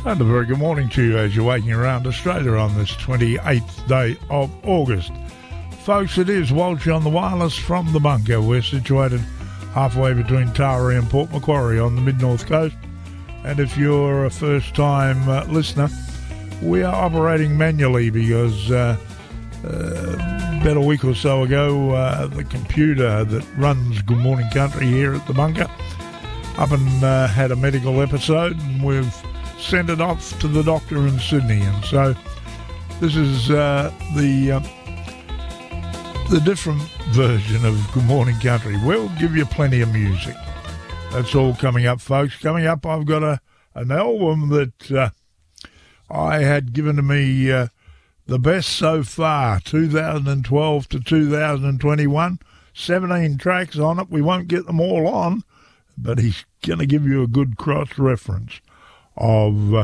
And a very good morning to you as you're waking around Australia on this 28th day of August. Folks, it is Walsh on the wireless from the bunker. We're situated halfway between Taree and Port Macquarie on the mid-north coast. And if you're a first-time listener, we are operating manually because about a week or so ago, the computer that runs Good Morning Country here at the bunker up and had a medical episode, and we've sent it off to the doctor in Sydney. And so this is the different version of Good Morning Country. We'll give you plenty of music. That's all coming up, folks. Coming up, I've got an album that I had given to me the best so far, 2012 to 2021. 17 tracks on it. We won't get them all on, but he's going to give you a good cross-reference of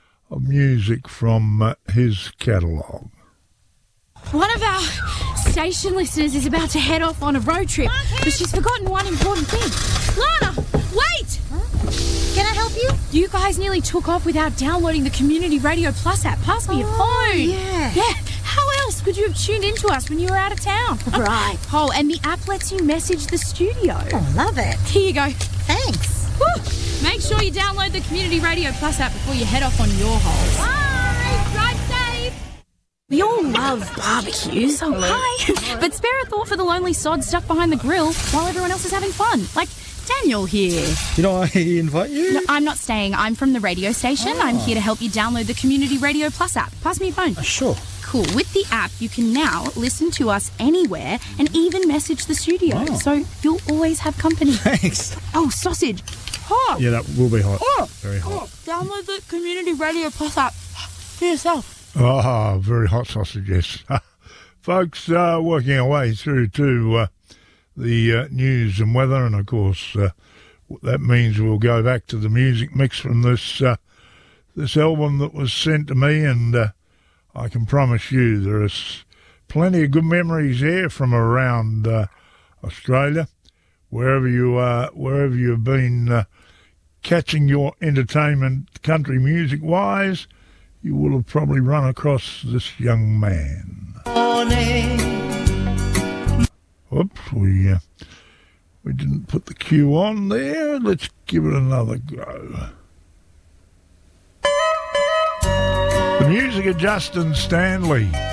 music from his catalogue. One of our station listeners is about to head off on a road trip, but she's forgotten one important thing. Lana, wait! Huh? Can I help you? You guys nearly took off without downloading the Community Radio Plus app. Pass me your phone. Yeah. How else could you have tuned into us when you were out of town? Right. Oh, and the app lets you message the studio. Oh, love it. Here you go. Thanks. Woo. Make sure you download the Community Radio Plus app before you head off on your holes. Bye. Drive safe. We all love barbecues. Oh, hi. But spare a thought for the lonely sod stuck behind the grill while everyone else is having fun. Like Daniel here. Did I invite you? No, I'm not staying. I'm from the radio station. Oh. I'm here to help you download the Community Radio Plus app. Pass me your phone. Sure. Cool. With the app, you can now listen to us anywhere and even message the studio. Oh. So you'll always have company. Thanks. Oh, sausage. Hot. Yeah, that will be hot. Oh. Very hot. Oh. Download the Community Radio Plus app for yourself. Ah, very hot sausage, yes. Folks, working our way through to the news and weather, and of course that means we'll go back to the music mix from this album that was sent to me, and I can promise you there is plenty of good memories here from around Australia, wherever you are, wherever you've been catching your entertainment country music-wise. You will have probably run across this young man. Whoops, we didn't put the cue on there. Let's give it another go. The music of Justin Stanley.